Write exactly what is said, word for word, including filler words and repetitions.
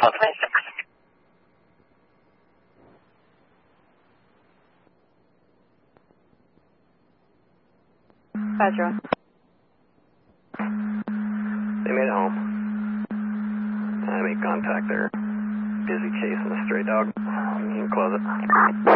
twenty-six. Pedro. They made it home. I made contact there. Busy chasing a stray dog. You can close it.